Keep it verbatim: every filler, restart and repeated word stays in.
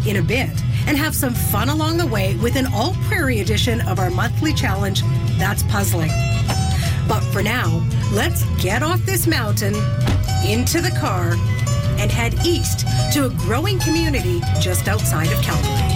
in a bit and have some fun along the way with an all-prairie edition of our monthly challenge, That's Puzzling. But for now, let's get off this mountain, into the car, and head east to a growing community just outside of Calgary.